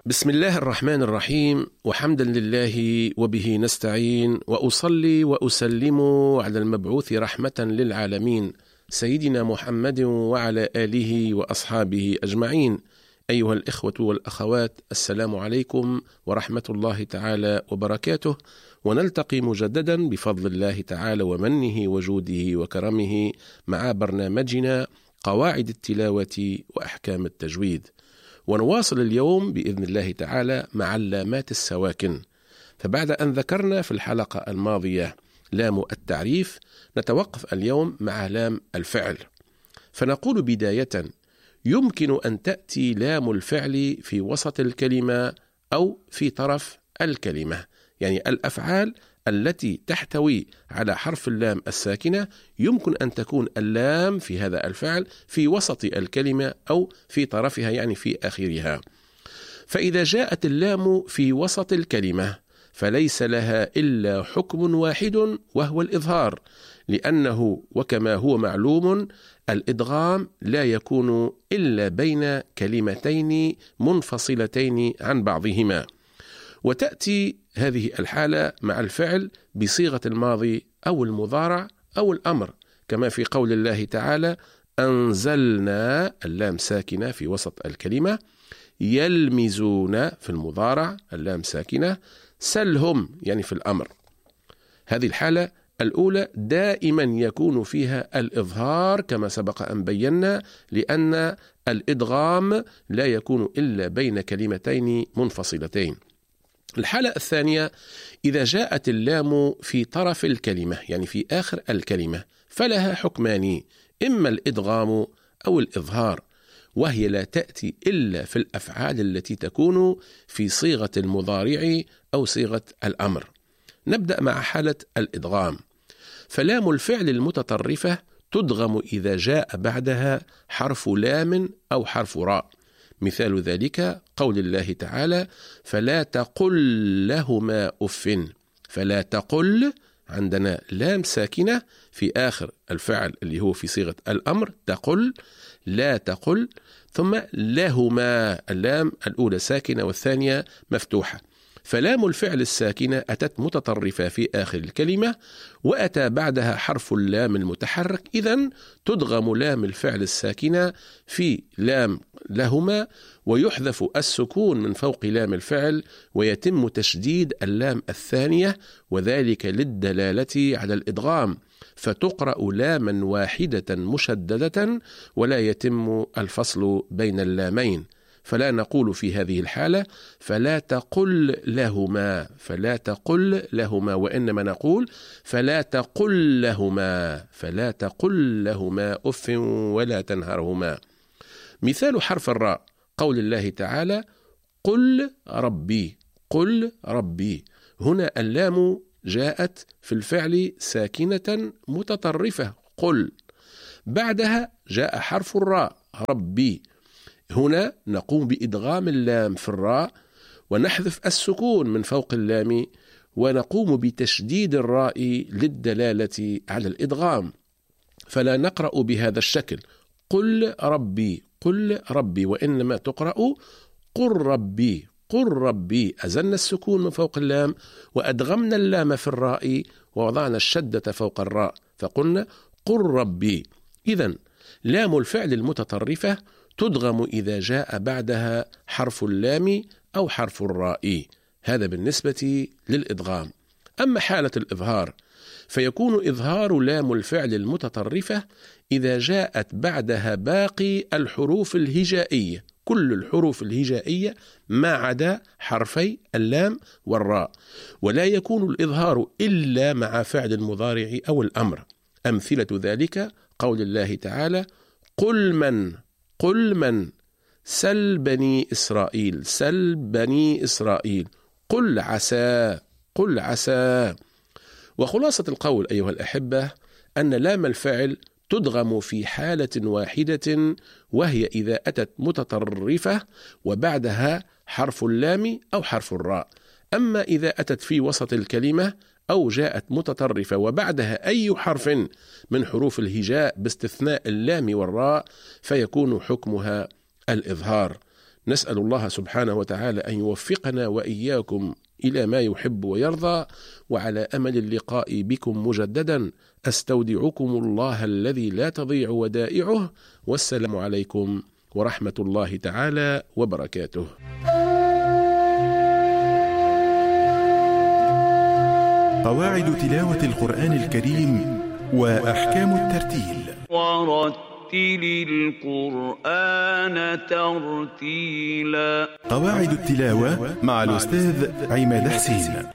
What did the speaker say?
بسم الله الرحمن الرحيم، وحمدا لله وبه نستعين، وأصلي وأسلم على المبعوث رحمة للعالمين سيدنا محمد وعلى آله وأصحابه أجمعين. أيها الإخوة والأخوات، السلام عليكم ورحمة الله تعالى وبركاته، ونلتقي مجددا بفضل الله تعالى ومنه وجوده وكرمه مع برنامجنا قواعد التلاوة وأحكام التجويد. ونواصل اليوم بإذن الله تعالى مع اللامات السواكن. فبعد أن ذكرنا في الحلقة الماضية لام التعريف، نتوقف اليوم مع لام الفعل. فنقول بداية: يمكن أن تأتي لام الفعل في وسط الكلمة أو في طرف الكلمة، يعني الأفعال التي تحتوي على حرف اللام الساكنة يمكن أن تكون اللام في هذا الفعل في وسط الكلمة أو في طرفها، يعني في آخرها. فإذا جاءت اللام في وسط الكلمة فليس لها إلا حكم واحد، وهو الإظهار، لأنه وكما هو معلوم الإدغام لا يكون إلا بين كلمتين منفصلتين عن بعضهما. وتأتي هذه الحالة مع الفعل بصيغة الماضي أو المضارع أو الأمر، كما في قول الله تعالى: أنزلنا، اللام ساكنة في وسط الكلمة، يلمزون في المضارع اللام ساكنة، سلهم يعني في الأمر. هذه الحالة الأولى دائما يكون فيها الإظهار كما سبق أن بينا، لأن الإدغام لا يكون إلا بين كلمتين منفصلتين. الحالة الثانية إذا جاءت اللام في طرف الكلمة، يعني في آخر الكلمة، فلها حكمان: إما الإدغام أو الإظهار، وهي لا تأتي إلا في الأفعال التي تكون في صيغة المضارع أو صيغة الأمر. نبدأ مع حالة الإدغام. فلام الفعل المتطرفة تدغم إذا جاء بعدها حرف لام أو حرف راء. مثال ذلك قول الله تعالى: فلا تقل لهما أف. فلا تقل، عندنا لام ساكنة في آخر الفعل اللي هو في صيغة الأمر، تقل، لا تقل، ثم لهما، اللام الأولى ساكنة والثانية مفتوحة. فلام الفعل الساكنة أتت متطرفة في آخر الكلمة، وأتى بعدها حرف اللام المتحرك، إذن تدغم لام الفعل الساكنة في لام لهما، ويحذف السكون من فوق لام الفعل، ويتم تشديد اللام الثانية، وذلك للدلالة على الإدغام، فتقرأ لاما واحدة مشددة ولا يتم الفصل بين اللامين. فلا نقول في هذه الحالة فلا تقل لهما، فلا تقل لهما، وإنما نقول فلا تقل لهما، فلا تقل لهما أف ولا تنهرهما. مثال حرف الراء قول الله تعالى: قل ربي، قل ربي. هنا اللام جاءت في الفعل ساكنة متطرفة، قل، بعدها جاء حرف الراء ربي. هنا نقوم بإدغام اللام في الراء، ونحذف السكون من فوق اللام، ونقوم بتشديد الراء للدلالة على الإدغام. فلا نقرأ بهذا الشكل قل ربي، قل ربي، وإنما تقرأ قل ربي، قل ربي. أزلنا السكون من فوق اللام، وأدغمنا اللام في الراء، ووضعنا الشدة فوق الراء، فقلنا قل ربي. إذن لام الفعل المتطرفة تدغم إذا جاء بعدها حرف اللام أو حرف الراء. هذا بالنسبة للإدغام. أما حالة الإظهار فيكون إظهار لام الفعل المتطرفة إذا جاءت بعدها باقي الحروف الهجائية، كل الحروف الهجائية ما عدا حرفي اللام والراء، ولا يكون الإظهار إلا مع فعل المضارع أو الأمر. أمثلة ذلك قول الله تعالى: قل من، قل من، سل بني إسرائيل، سل بني إسرائيل، قل عسى، قل عسى. وخلاصة القول أيها الأحبة أن لام الفعل تدغم في حالة واحدة، وهي إذا أتت متطرفة وبعدها حرف اللام أو حرف الراء. أما إذا أتت في وسط الكلمة أو جاءت متطرفة وبعدها أي حرف من حروف الهجاء باستثناء اللام والراء، فيكون حكمها الإظهار. نسأل الله سبحانه وتعالى أن يوفقنا وإياكم إلى ما يحب ويرضى، وعلى أمل اللقاء بكم مجددا أستودعكم الله الذي لا تضيع ودائعه، والسلام عليكم ورحمة الله تعالى وبركاته. قواعد تلاوة القرآن الكريم وأحكام الترتيل. ورتل القرآن ترتيلا. قواعد التلاوة مع الأستاذ عماد حسين.